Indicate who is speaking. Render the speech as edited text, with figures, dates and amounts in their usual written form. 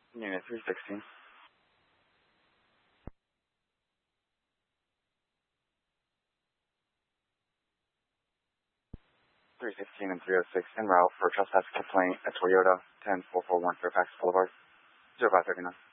Speaker 1: Unit 316. 316 and 306 en route for trespass complaint at Toyota 10441 Fairfax Boulevard. 0539.